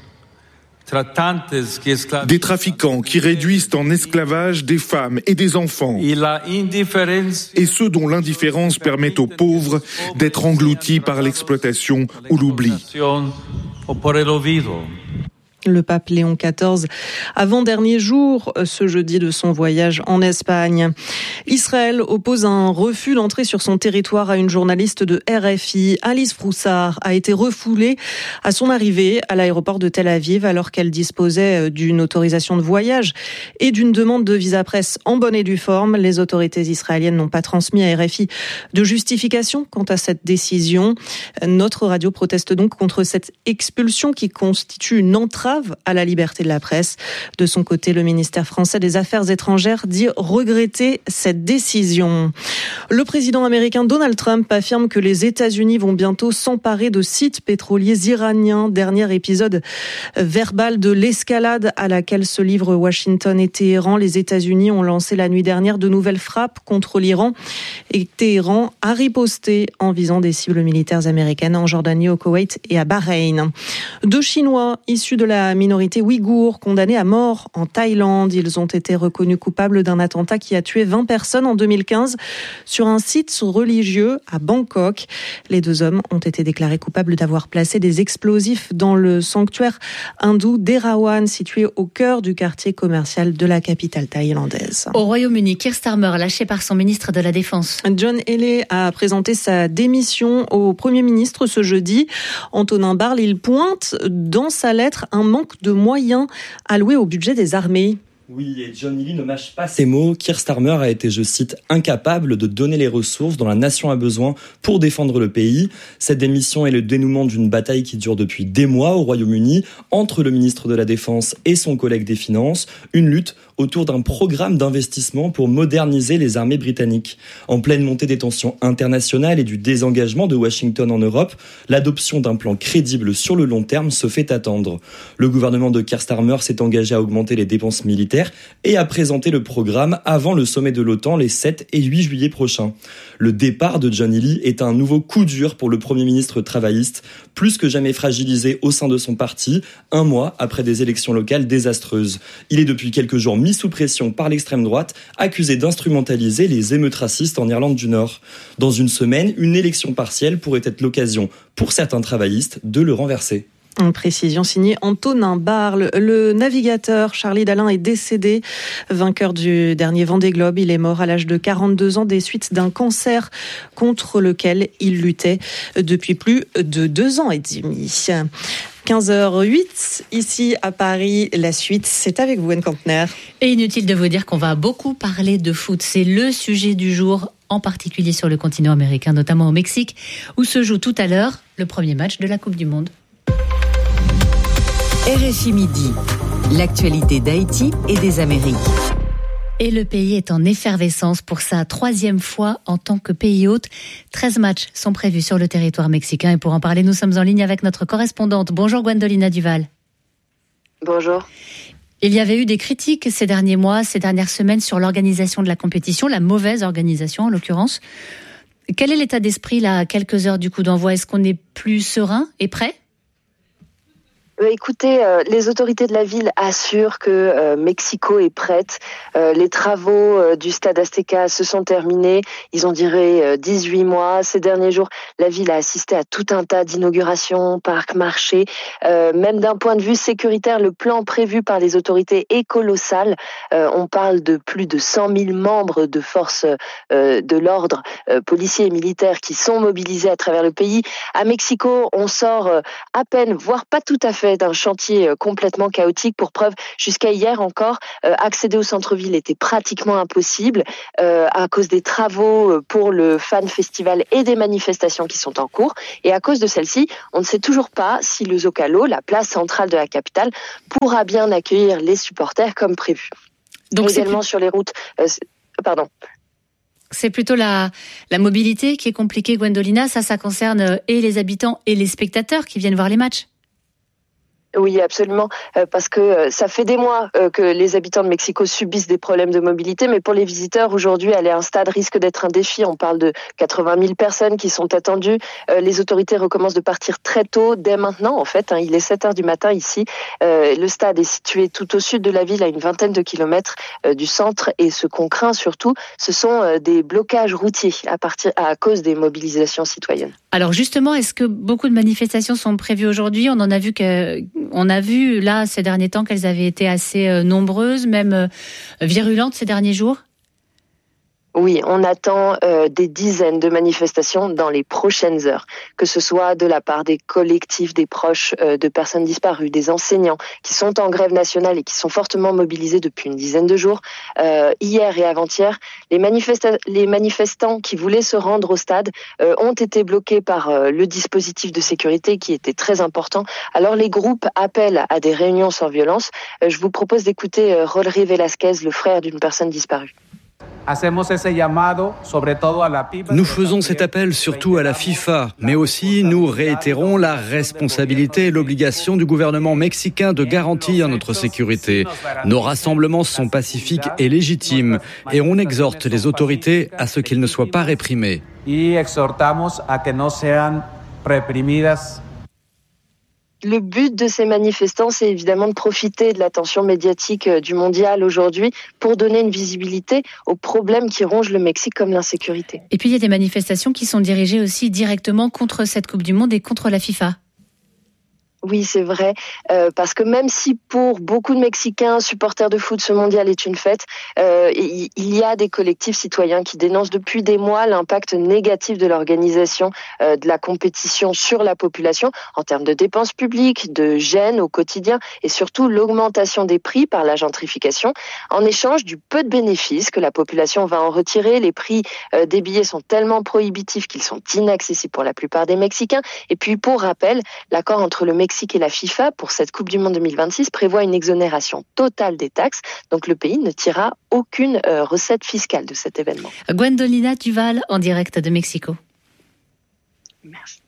des trafiquants qui réduisent en esclavage des femmes et des enfants, et ceux dont l'indifférence permet aux pauvres d'être engloutis par l'exploitation ou l'oubli. Le pape Léon quatorze, avant-dernier jour ce jeudi de son voyage en Espagne. Israël oppose un refus d'entrée sur son territoire à une journaliste de R F I. Alice Froussard a été refoulée à son arrivée à l'aéroport de Tel Aviv alors qu'elle disposait d'une autorisation de voyage et d'une demande de visa presse en bonne et due forme. Les autorités israéliennes n'ont pas transmis à R F I de justification quant à cette décision. Notre radio proteste donc contre cette expulsion qui constitue une entrave à la liberté de la presse. De son côté, le ministère français des Affaires étrangères dit regretter cette décision. Le président américain Donald Trump affirme que les États-Unis vont bientôt s'emparer de sites pétroliers iraniens. Dernier épisode verbal de l'escalade à laquelle se livrent Washington et Téhéran. Les États-Unis ont lancé la nuit dernière de nouvelles frappes contre l'Iran et Téhéran a riposté en visant des cibles militaires américaines en Jordanie, au Koweït et à Bahreïn. Deux Chinois issus de la La minorité ouïghour condamnée à mort en Thaïlande. Ils ont été reconnus coupables d'un attentat qui a tué vingt personnes en deux mille quinze sur un site religieux à Bangkok. Les deux hommes ont été déclarés coupables d'avoir placé des explosifs dans le sanctuaire hindou d'Erawan, situé au cœur du quartier commercial de la capitale thaïlandaise. Au Royaume-Uni, Keir Starmer lâché par son ministre de la Défense. John Healey a présenté sa démission au Premier ministre ce jeudi. Antonin Barle, il pointe dans sa lettre un manque de moyens alloués au budget des armées. Oui, et John Healey ne mâche pas ses mots. Keir Starmer a été, je cite, incapable de donner les ressources dont la nation a besoin pour défendre le pays. Cette démission est le dénouement d'une bataille qui dure depuis des mois au Royaume-Uni entre le ministre de la Défense et son collègue des Finances. Une lutte autour d'un programme d'investissement pour moderniser les armées britanniques. En pleine montée des tensions internationales et du désengagement de Washington en Europe, l'adoption d'un plan crédible sur le long terme se fait attendre. Le gouvernement de Keir Starmer s'est engagé à augmenter les dépenses militaires et à présenter le programme avant le sommet de l'OTAN les sept et huit juillet prochains. Le départ de John Healey est un nouveau coup dur pour le Premier ministre travailliste, plus que jamais fragilisé au sein de son parti, un mois après des élections locales désastreuses. Il est depuis quelques jours mis sous pression par l'extrême droite, accusé d'instrumentaliser les émeutes racistes en Irlande du Nord. Dans une semaine, une élection partielle pourrait être l'occasion, pour certains travaillistes, de le renverser. Une précision signée Antonin Barle. Le navigateur Charlie Dalin est décédé, vainqueur du dernier Vendée Globe. Il est mort à l'âge de quarante-deux ans des suites d'un cancer contre lequel il luttait depuis plus de deux ans et demi. quinze heures huit, ici à Paris. La suite, c'est avec vous, Anne Kantner. Et inutile de vous dire qu'on va beaucoup parler de foot. C'est le sujet du jour, en particulier sur le continent américain, notamment au Mexique, où se joue tout à l'heure le premier match de la Coupe du Monde. R F I Midi, l'actualité d'Haïti et des Amériques. Et le pays est en effervescence pour sa troisième fois en tant que pays hôte. treize matchs sont prévus sur le territoire mexicain. Et pour en parler, nous sommes en ligne avec notre correspondante. Bonjour Gwendolina Duval. Bonjour. Il y avait eu des critiques ces derniers mois, ces dernières semaines sur l'organisation de la compétition, la mauvaise organisation en l'occurrence. Quel est l'état d'esprit là, à quelques heures du coup d'envoi ? Est-ce qu'on est plus serein et prêt ? Euh, écoutez, euh, les autorités de la ville assurent que euh, Mexico est prête. Euh, les travaux euh, du stade Azteca se sont terminés. Ils ont duré euh, dix-huit mois. Ces derniers jours, la ville a assisté à tout un tas d'inaugurations, parcs, marchés. Euh, même d'un point de vue sécuritaire, le plan prévu par les autorités est colossal. Euh, on parle de plus de cent mille membres de forces euh, de l'ordre, euh, policiers et militaires, qui sont mobilisés à travers le pays. À Mexico, on sort euh, à peine, voire pas tout à fait, d'un chantier complètement chaotique. Pour preuve, jusqu'à hier encore, euh, accéder au centre-ville était pratiquement impossible euh, à cause des travaux pour le Fan Festival et des manifestations qui sont en cours. Et à cause de celle-ci, on ne sait toujours pas si le Zócalo, la place centrale de la capitale, pourra bien accueillir les supporters comme prévu. Donc également plus... sur les routes... Euh, pardon. C'est plutôt la, la mobilité qui est compliquée, Gwendolina. Ça, ça concerne et les habitants et les spectateurs qui viennent voir les matchs. Oui, absolument, euh, parce que euh, ça fait des mois euh, que les habitants de Mexico subissent des problèmes de mobilité, mais pour les visiteurs, aujourd'hui, aller à un stade risque d'être un défi. On parle de quatre-vingt mille personnes qui sont attendues. Euh, les autorités recommencent de partir très tôt, dès maintenant, en fait. Hein, il est sept heures du matin ici. Euh, le stade est situé tout au sud de la ville, à une vingtaine de kilomètres euh, du centre, et ce qu'on craint surtout, ce sont euh, des blocages routiers à, partir, à cause des mobilisations citoyennes. Alors justement, est-ce que beaucoup de manifestations sont prévues aujourd'hui ? On en a vu que... On a vu là ces derniers temps qu'elles avaient été assez euh, nombreuses, même euh, virulentes ces derniers jours. Oui, on attend euh, des dizaines de manifestations dans les prochaines heures, que ce soit de la part des collectifs, des proches euh, de personnes disparues, des enseignants qui sont en grève nationale et qui sont fortement mobilisés depuis une dizaine de jours. Euh, hier et avant-hier, les, manifesta- les manifestants qui voulaient se rendre au stade euh, ont été bloqués par euh, le dispositif de sécurité qui était très important. Alors les groupes appellent à des réunions sans violence. Euh, je vous propose d'écouter euh, Rodri Velasquez, le frère d'une personne disparue. Nous faisons cet appel surtout à la FIFA, mais aussi nous réitérons la responsabilité et l'obligation du gouvernement mexicain de garantir notre sécurité. Nos rassemblements sont pacifiques et légitimes et on exhorte les autorités à ce qu'ils ne soient pas réprimés. Le but de ces manifestants, c'est évidemment de profiter de l'attention médiatique du mondial aujourd'hui pour donner une visibilité aux problèmes qui rongent le Mexique comme l'insécurité. Et puis il y a des manifestations qui sont dirigées aussi directement contre cette Coupe du Monde et contre la FIFA. Oui, c'est vrai, euh, parce que même si pour beaucoup de Mexicains, supporters de foot, ce mondial est une fête, euh, il y a des collectifs citoyens qui dénoncent depuis des mois l'impact négatif de l'organisation euh, de la compétition sur la population en termes de dépenses publiques, de gêne au quotidien et surtout l'augmentation des prix par la gentrification. En échange du peu de bénéfices que la population va en retirer, les prix euh, des billets sont tellement prohibitifs qu'ils sont inaccessibles pour la plupart des Mexicains. Et puis, pour rappel, l'accord entre le Mexique et la FIFA pour cette Coupe du Monde deux mille vingt-six prévoit une exonération totale des taxes, donc le pays ne tirera aucune euh, recette fiscale de cet événement. Gwendolina Duval en direct de Mexico. Merci.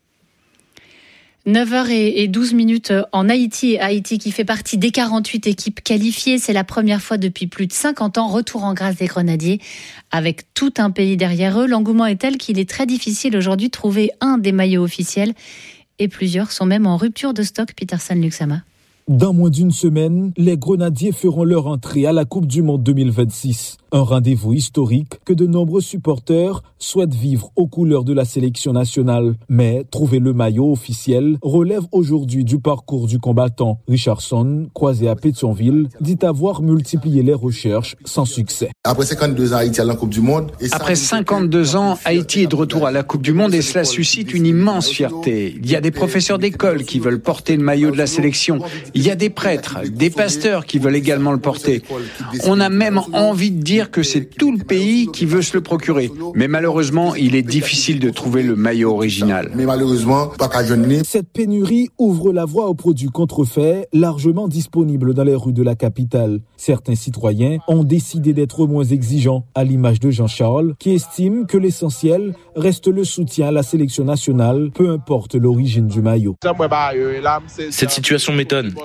neuf heures douze minutes en Haïti. Haïti qui fait partie des quarante-huit équipes qualifiées. C'est la première fois depuis plus de cinquante ans. Retour en grâce des Grenadiers avec tout un pays derrière eux. L'engouement est tel qu'il est très difficile aujourd'hui de trouver un des maillots officiels. Et plusieurs sont même en rupture de stock, Peterson Luxama. Dans moins d'une semaine, les Grenadiers feront leur entrée à la Coupe du Monde deux mille vingt-six. Un rendez-vous historique que de nombreux supporters souhaitent vivre aux couleurs de la sélection nationale. Mais trouver le maillot officiel relève aujourd'hui du parcours du combattant. Richardson, croisé à Pétionville, dit avoir multiplié les recherches sans succès. Après cinquante-deux ans, Haïti à la Coupe du Monde. Après cinquante-deux ans, Haïti est de retour à la Coupe du Monde et cela suscite une immense fierté. Il y a des professeurs d'école qui veulent porter le maillot de la sélection. Il y a des prêtres, des pasteurs qui veulent également le porter. On a même envie de dire que c'est tout le pays qui veut se le procurer. Mais malheureusement, il est difficile de trouver le maillot original. Mais malheureusement, pas qu'à jeûner. Cette pénurie ouvre la voie aux produits contrefaits, largement disponibles dans les rues de la capitale. Certains citoyens ont décidé d'être moins exigeants, à l'image de Jean-Charles, qui estime que l'essentiel reste le soutien à la sélection nationale, peu importe l'origine du maillot. Cette situation m'étonne.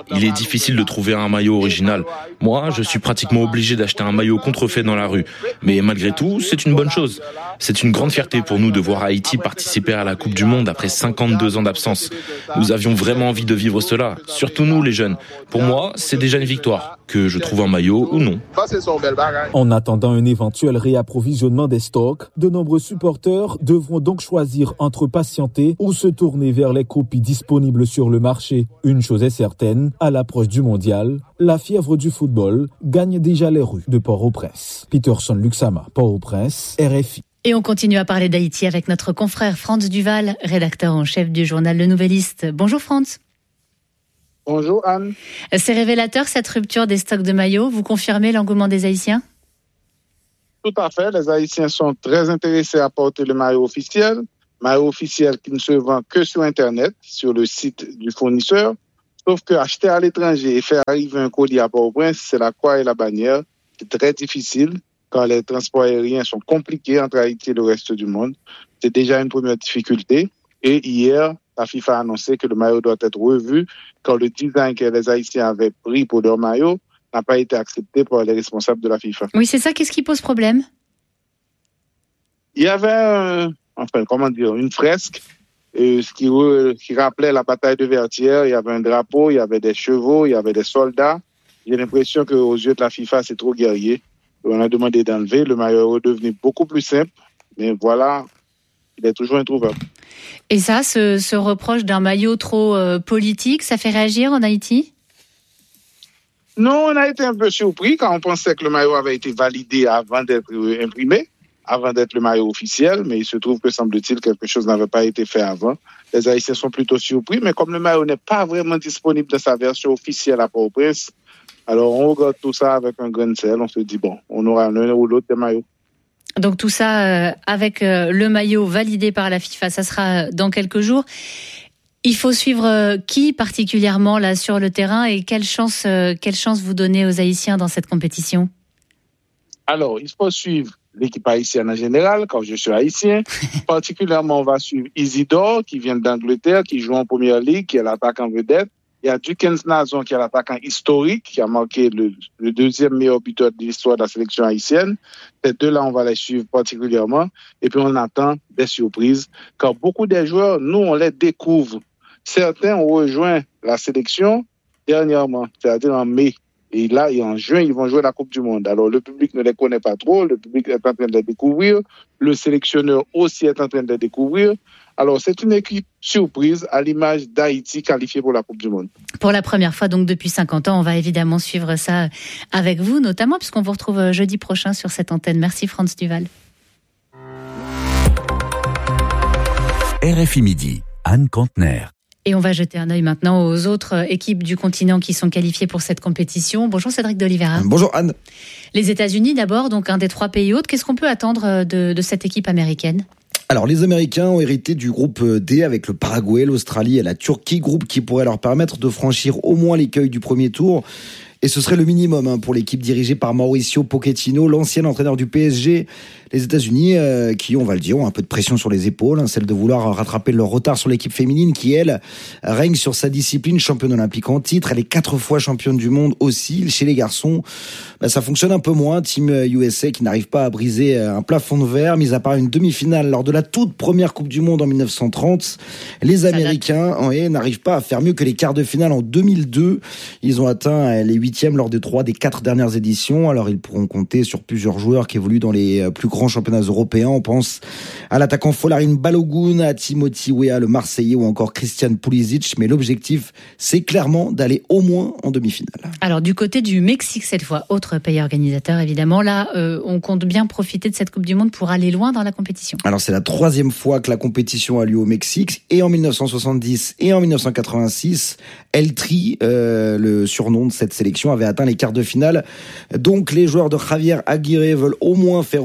il est difficile de trouver un maillot original. Moi, je suis pratiquement obligé d'acheter un maillot contrefait dans la rue. Mais malgré tout, c'est une bonne chose. C'est une grande fierté pour nous de voir Haïti participer à la Coupe du Monde après cinquante-deux ans d'absence. Nous avions vraiment envie de vivre cela, surtout nous les jeunes. Pour moi, c'est déjà une victoire, que je trouve un maillot ou non. En attendant un éventuel réapprovisionnement des stocks, de nombreux supporters devront donc choisir entre patienter ou se tourner vers les copies disponibles sur le marché. Une chose est certaine, à l'approche du mondial, la fièvre du football gagne déjà les rues de Port-au-Prince. Peterson Luxama, Port-au-Prince, R F I. Et on continue à parler d'Haïti avec notre confrère Franz Duval, rédacteur en chef du journal Le Nouvelliste. Bonjour Franz. Bonjour Anne. C'est révélateur cette rupture des stocks de maillots. Vous confirmez l'engouement des Haïtiens ? Tout à fait. Les Haïtiens sont très intéressés à porter le maillot officiel. Maillot officiel qui ne se vend que sur Internet, sur le site du fournisseur. Sauf que acheter à l'étranger et faire arriver un colis à Port-au-Prince, c'est la croix et la bannière. C'est très difficile quand les transports aériens sont compliqués entre Haïti et le reste du monde. C'est déjà une première difficulté. Et hier, la FIFA a annoncé que le maillot doit être revu quand le design que les Haïtiens avaient pris pour leur maillot n'a pas été accepté par les responsables de la FIFA. Oui, c'est ça. Qu'est-ce qui pose problème ? Il y avait, euh, enfin, comment dire, une fresque euh, ce qui, euh, qui rappelait la bataille de Vertières. Il y avait un drapeau, il y avait des chevaux, il y avait des soldats. J'ai l'impression qu'aux yeux de la FIFA, c'est trop guerrier. On a demandé d'enlever. Le maillot est redevenu beaucoup plus simple. Mais voilà, il est toujours introuvable. Et ça, ce, ce reproche d'un maillot trop euh, politique, ça fait réagir en Haïti ? Non, on a été un peu surpris quand on pensait que le maillot avait été validé avant d'être imprimé, avant d'être le maillot officiel, mais il se trouve que, semble-t-il, quelque chose n'avait pas été fait avant. Les Haïtiens sont plutôt surpris, mais comme le maillot n'est pas vraiment disponible dans sa version officielle à Port-au-Prince, alors on regarde tout ça avec un grain de sel, on se dit, bon, on aura l'un ou l'autre des maillots. Donc tout ça euh, avec euh, le maillot validé par la FIFA, ça sera dans quelques jours. Il faut suivre euh, qui particulièrement là sur le terrain et quelle chance, euh, quelle chance vous donnez aux Haïtiens dans cette compétition ? Alors, il faut suivre l'équipe haïtienne en général, quand je suis haïtien. Particulièrement, on va suivre Isidore, qui vient d'Angleterre, qui joue en première ligue, qui est l'attaquant vedette. Il y a Dukens Nazon, qui est l'attaquant historique, qui a marqué le, le deuxième meilleur buteur de l'histoire de la sélection haïtienne. Ces deux-là, on va les suivre particulièrement. Et puis, on attend des surprises, car beaucoup des joueurs, nous, on les découvre. Certains ont rejoint la sélection dernièrement, c'est-à-dire en mai. Et là, et en juin, ils vont jouer la Coupe du Monde. Alors, le public ne les connaît pas trop. Le public est en train de les découvrir. Le sélectionneur aussi est en train de les découvrir. Alors, c'est une équipe surprise à l'image d'Haïti qualifiée pour la Coupe du Monde. Pour la première fois, donc depuis cinquante ans, on va évidemment suivre ça avec vous, notamment puisqu'on vous retrouve jeudi prochain sur cette antenne. Merci Franz Duval. R F I Midi, Anne Contener. Et on va jeter un œil maintenant aux autres équipes du continent qui sont qualifiées pour cette compétition. Bonjour Cédric d'Oliveira. Bonjour Anne. Les États-Unis d'abord, donc un des trois pays hôtes. Qu'est-ce qu'on peut attendre de, de cette équipe américaine ? Alors, les Américains ont hérité du groupe D avec le Paraguay, l'Australie et la Turquie, groupe qui pourrait leur permettre de franchir au moins l'écueil du premier tour. Et ce serait le minimum hein, pour l'équipe dirigée par Mauricio Pochettino, l'ancien entraîneur du P S G. Les États-Unis, euh, qui, on va le dire, ont un peu de pression sur les épaules, hein, celle de vouloir rattraper leur retard sur l'équipe féminine, qui, elle, règne sur sa discipline, championne olympique en titre. Elle est quatre fois championne du monde aussi. Chez les garçons, bah, ça fonctionne un peu moins. Team U S A qui n'arrive pas à briser un plafond de verre, mis à part une demi-finale lors de la toute première Coupe du Monde en dix-neuf cent trente. Les Américains ouais, n'arrivent pas à faire mieux que les quarts de finale en deux mille deux. Ils ont atteint les huitièmes lors des trois des quatre dernières éditions. Alors, ils pourront compter sur plusieurs joueurs qui évoluent dans les plus grands championnats européens. On pense à l'attaquant Folarin Balogun, à Timothy Weah, le Marseillais, ou encore Christian Pulisic. Mais l'objectif, c'est clairement d'aller au moins en demi-finale. Alors, du côté du Mexique, cette fois, autre pays organisateur, évidemment. Là, euh, on compte bien profiter de cette Coupe du Monde pour aller loin dans la compétition. Alors, c'est la troisième fois que la compétition a lieu au Mexique. Et en dix-neuf cent soixante-dix et en dix-neuf cent quatre-vingt-six, El Tri, euh, le surnom de cette sélection, avait atteint les quarts de finale. Donc, les joueurs de Javier Aguirre veulent au moins faire aussi bien.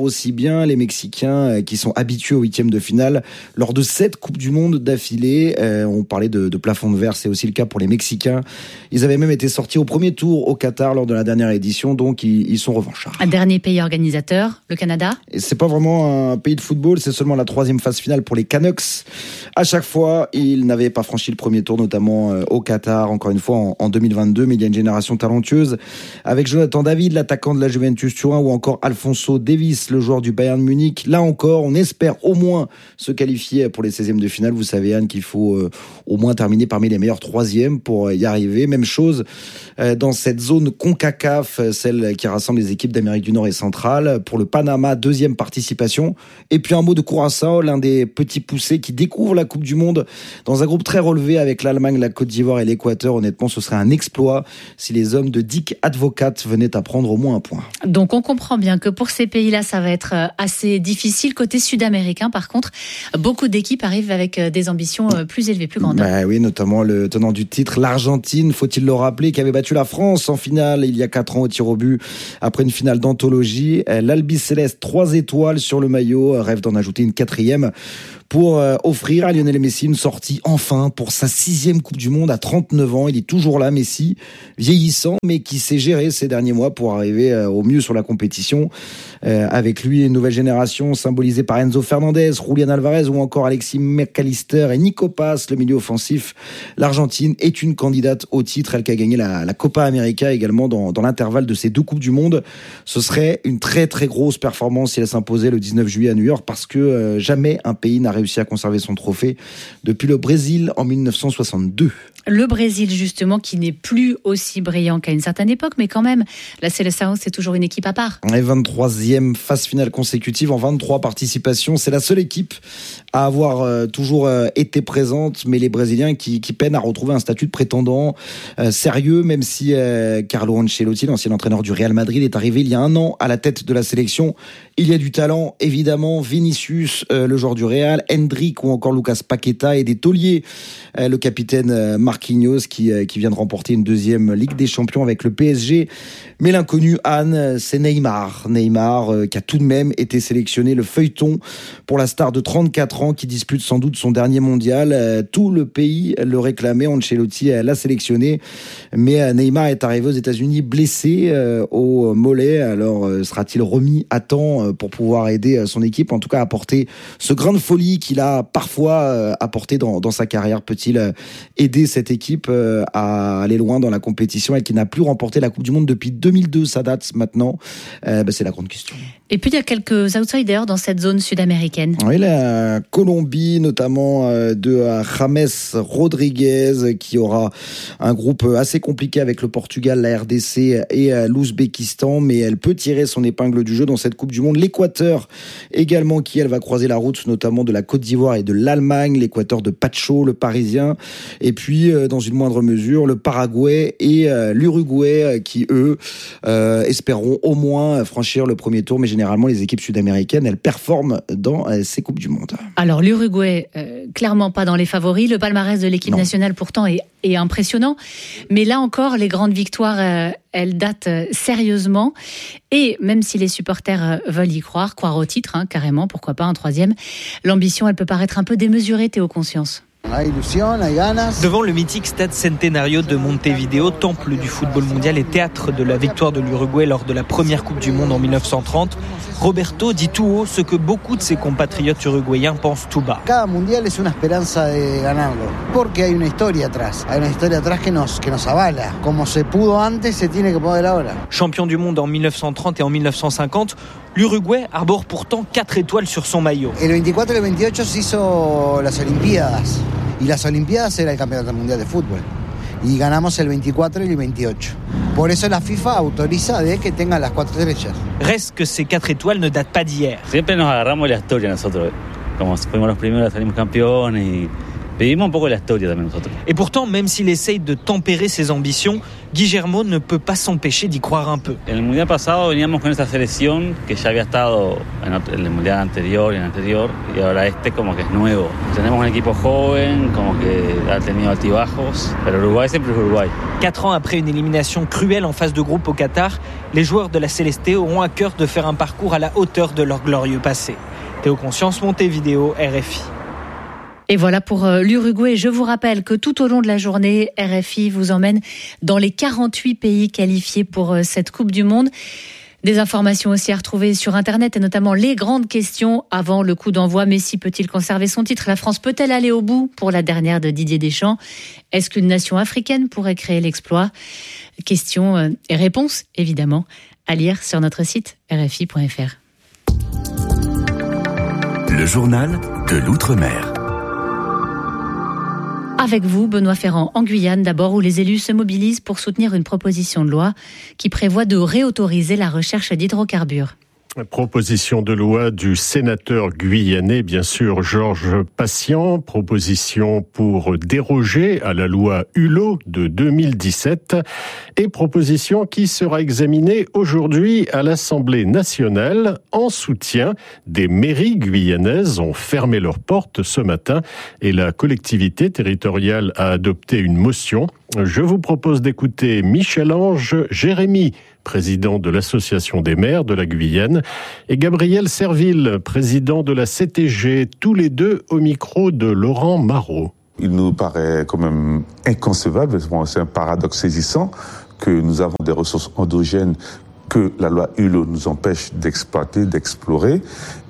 bien les Mexicains qui sont habitués aux huitièmes de finale lors de sept Coupes du Monde d'affilée. Euh, on parlait de, de plafond de verre, c'est aussi le cas pour les Mexicains. Ils avaient même été sortis au premier tour au Qatar lors de la dernière édition, donc ils, ils sont revanchards. Un dernier pays organisateur, le Canada. Et c'est pas vraiment un pays de football, c'est seulement la troisième phase finale pour les Canucks. À chaque fois, ils n'avaient pas franchi le premier tour, notamment au Qatar, encore une fois en, en deux mille vingt-deux, mais il y a une génération talentueuse avec Jonathan David, l'attaquant de la Juventus Turin, ou encore Alphonso Davies, le joueur du Bayern Munich. Là encore, on espère au moins se qualifier pour les seizièmes de finale. Vous savez, Anne, qu'il faut euh, au moins terminer parmi les meilleurs troisièmes pour y arriver. Même chose euh, dans cette zone CONCACAF, celle qui rassemble les équipes d'Amérique du Nord et centrale. Pour le Panama, deuxième participation. Et puis un mot de Curaçao, l'un des petits poussés qui découvre la Coupe du Monde dans un groupe très relevé avec l'Allemagne, la Côte d'Ivoire et l'Équateur. Honnêtement, ce serait un exploit si les hommes de Dick Advocat venaient à prendre au moins un point. Donc on comprend bien que pour ces pays-là, ça va être assez difficile. Côté sud-américain, par contre, beaucoup d'équipes arrivent avec des ambitions plus élevées, plus grandes. Bah oui, notamment le tenant du titre, l'Argentine, faut-il le rappeler, qui avait battu la France en finale il y a quatre ans au tir au but après une finale d'anthologie. L'Albiceleste, trois étoiles sur le maillot, rêve d'en ajouter une quatrième pour euh, offrir à Lionel Messi une sortie enfin pour sa sixième Coupe du Monde à trente-neuf ans. Il est toujours là, Messi, vieillissant, mais qui s'est géré ces derniers mois pour arriver euh, au mieux sur la compétition. Euh, avec lui, une nouvelle génération symbolisée par Enzo Fernandez, Julián Álvarez ou encore Alexis McAllister et Nico Paz, le milieu offensif. L'Argentine est une candidate au titre, elle qui a gagné la, la Copa América également dans, dans l'intervalle de ces deux Coupes du Monde. Ce serait une très très grosse performance si elle s'imposait le dix-neuf juillet à New York, parce que euh, jamais un pays n'a réussi à conserver son trophée depuis le Brésil en dix-neuf cent soixante-deux. Le Brésil, justement, qui n'est plus aussi brillant qu'à une certaine époque, mais quand même, la Seleção, c'est toujours une équipe à part. Et vingt-troisième phase finale consécutive en vingt-trois participations. C'est la seule équipe à avoir euh, toujours euh, été présente, mais les Brésiliens qui, qui peinent à retrouver un statut de prétendant euh, sérieux, même si euh, Carlo Ancelotti, l'ancien entraîneur du Real Madrid, est arrivé il y a un an à la tête de la sélection. Il y a du talent, évidemment. Vinicius, euh, le joueur du Real, Hendrick ou encore Lucas Paqueta, et des tauliers, euh, le capitaine euh, Marquinhos qui, euh, qui vient de remporter une deuxième Ligue des Champions avec le P S G. Mais l'inconnu, Anne, c'est Neymar. Neymar euh, qui a tout de même été sélectionné, le feuilleton pour la star de trente-quatre ans qui dispute sans doute son dernier mondial. Euh, tout le pays le réclamait, Ancelotti euh, l'a sélectionné. Mais euh, Neymar est arrivé aux États-Unis blessé euh, au mollet. Alors euh, sera-t-il remis à temps euh, pour pouvoir aider euh, son équipe, en tout cas apporter ce grain de folie qu'il a parfois euh, apporté dans, dans sa carrière? Peut-il euh, aider cette équipe euh, à aller loin dans la compétition, et qui n'a plus remporté la Coupe du Monde depuis deux mille deux, ça date maintenant? euh, bah, C'est la grande question. Et puis il y a quelques outsiders dans cette zone sud-américaine. Oui, la Colombie, notamment euh, de James Rodriguez, qui aura un groupe assez compliqué avec le Portugal, la R D C et euh, l'Ouzbékistan, mais elle peut tirer son épingle du jeu dans cette Coupe du Monde. L'Équateur également, qui elle va croiser la route notamment de la Côte d'Ivoire et de l'Allemagne. L'Équateur de Pacho, le Parisien, et puis euh, dans une moindre mesure le Paraguay et euh, l'Uruguay, euh, qui eux euh, espéreront au moins franchir le premier tour. Mais généralement les équipes sud-américaines, elles performent dans euh, ces Coupes du Monde. Alors l'Uruguay, euh, clairement pas dans les favoris. Le palmarès de l'équipe non. nationale pourtant est, est impressionnant, mais là encore les grandes victoires euh, elles datent euh, sérieusement, et même si les supporters euh, veulent y croire, croire au titre, hein, carrément, pourquoi pas un troisième, l'ambition elle peut paraître un peu démesurée, Théo Conscience. Devant le mythique stade Centenario de Montevideo, temple du football mondial et théâtre de la victoire de l'Uruguay lors de la première Coupe du Monde en dix-neuf cent trente, Roberto dit tout haut ce que beaucoup de ses compatriotes uruguayens pensent tout bas. Cada mundial es una esperanza de ganarlo, porque hay una historia atrás, hay una historia atrás que nos que nos avala. Como se pudo antes, se tiene que poder ahora. Champion du monde en dix-neuf cent trente et en dix-neuf cent cinquante, l'Uruguay arbore pourtant quatre étoiles sur son maillot. El veinticuatro y el veintiocho se hizo las Olimpiadas, y las Olimpiadas era el campeonato mundial de fútbol. Y ganamos el veinticuatro y el veintiocho. Por eso la FIFA autoriza de que tengan las cuatro estrellas. Reste que ces quatre étoiles ne datent pas d'hier. Siempre nos agarramos la historia nosotros. Como fuimos los primeros, salimos campeones y Et pourtant, même s'il essaye de tempérer ses ambitions, Guillermo ne peut pas s'empêcher d'y croire un peu. En el mundial pasado veníamos con esta selección que ya había estado en el mundial anterior y en el anterior, y ahora este como que es nuevo. Tenemos un equipo joven, como que ha tenido altibajos, pero Uruguay siempre es Uruguay. Quatre ans après une élimination cruelle en phase de groupe au Qatar, les joueurs de la Celeste auront à cœur de faire un parcours à la hauteur de leur glorieux passé. Théo Conscience, Montevideo, R F I. Et voilà pour l'Uruguay. Je vous rappelle que tout au long de la journée, R F I vous emmène dans les quarante-huit pays qualifiés pour cette Coupe du Monde. Des informations aussi à retrouver sur Internet et notamment les grandes questions avant le coup d'envoi. Messi peut-il conserver son titre ? La France peut-elle aller au bout pour la dernière de Didier Deschamps ? Est-ce qu'une nation africaine pourrait créer l'exploit ? Questions et réponses, évidemment, à lire sur notre site r f i point f r. Le journal de l'Outre-mer. Avec vous, Benoît Ferrand, en Guyane d'abord, où les élus se mobilisent pour soutenir une proposition de loi qui prévoit de réautoriser la recherche d'hydrocarbures. Proposition de loi du sénateur guyanais, bien sûr, Georges Patient. Proposition pour déroger à la loi Hulot de deux mille dix-sept. Et proposition qui sera examinée aujourd'hui à l'Assemblée nationale en soutien des mairies guyanaises ont fermé leurs portes ce matin et la collectivité territoriale a adopté une motion. Je vous propose d'écouter Michel-Ange Jérémy, président de l'Association des maires de la Guyane, et Gabriel Serville, président de la C T G, tous les deux au micro de Laurent Marot. Il nous paraît quand même inconcevable, c'est un paradoxe saisissant, que nous avons des ressources endogènes que la loi Hulot nous empêche d'exploiter, d'explorer,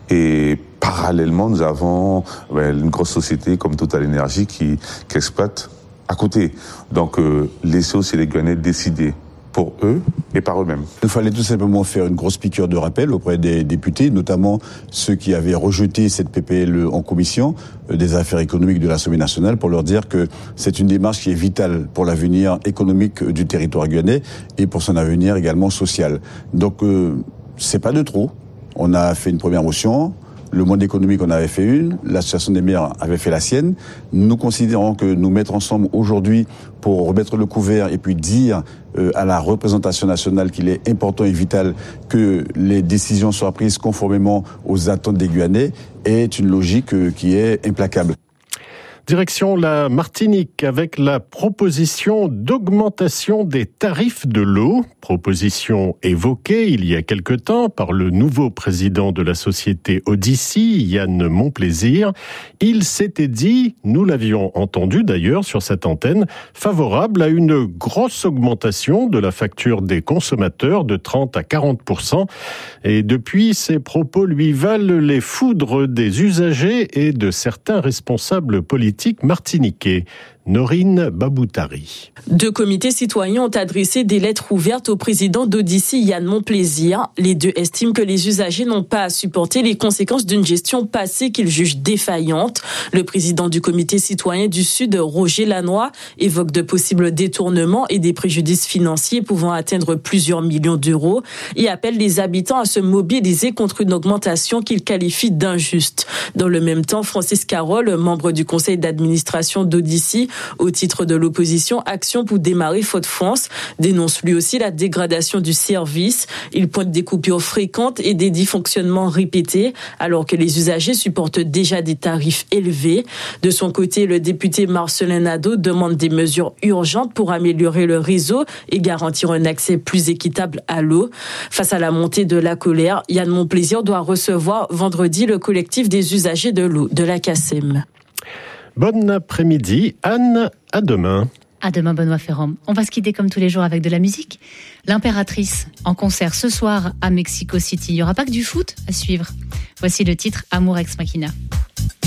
et parallèlement nous avons ben, une grosse société comme Total Energy qui, qui exploite à côté. Donc euh, laisser aussi les Guyanais décider pour eux et par eux-mêmes. Il fallait tout simplement faire une grosse piqûre de rappel auprès des députés, notamment ceux qui avaient rejeté cette P P L en commission euh, des affaires économiques de l'Assemblée nationale, pour leur dire que c'est une démarche qui est vitale pour l'avenir économique du territoire guyanais et pour son avenir également social. Donc euh, c'est pas de trop. On a fait une première motion. Le monde économique en avait fait une, l'association des maires avait fait la sienne. Nous considérons que nous mettre ensemble aujourd'hui pour remettre le couvert et puis dire euh, à la représentation nationale qu'il est important et vital que les décisions soient prises conformément aux attentes des Guyanais est une logique euh, qui est implacable. Direction la Martinique avec la proposition d'augmentation des tarifs de l'eau. Proposition évoquée il y a quelque temps par le nouveau président de la société Odyssey, Yann Monplaisir. Il s'était dit, nous l'avions entendu d'ailleurs sur cette antenne, favorable à une grosse augmentation de la facture des consommateurs de trente à quarante pour cent. Et depuis, ces propos lui valent les foudres des usagers et de certains responsables politiques martiniquais. Norine Baboutari. Deux comités citoyens ont adressé des lettres ouvertes au président d'Odyssey, Yann Monplaisir. Les deux estiment que les usagers n'ont pas à supporter les conséquences d'une gestion passée qu'ils jugent défaillante. Le président du comité citoyen du Sud, Roger Lannoy, évoque de possibles détournements et des préjudices financiers pouvant atteindre plusieurs millions d'euros et appelle les habitants à se mobiliser contre une augmentation qu'il qualifie d'injuste. Dans le même temps, Francis Carole, membre du conseil d'administration d'Odyssey, au titre de l'opposition Action pour démarrer Fort-de-France, dénonce lui aussi la dégradation du service. Il pointe des coupures fréquentes et des dysfonctionnements répétés, alors que les usagers supportent déjà des tarifs élevés. De son côté, le député Marcelin Nadeau demande des mesures urgentes pour améliorer le réseau et garantir un accès plus équitable à l'eau. Face à la montée de la colère, Yann Monplaisir doit recevoir vendredi le collectif des usagers de l'eau de la C A C E M. Bon après-midi, Anne, à demain. À demain, Benoît Ferrand. On va se quitter comme tous les jours avec de la musique. L'Impératrice, en concert ce soir à Mexico City. Il n'y aura pas que du foot à suivre. Voici le titre Amour Ex Machina.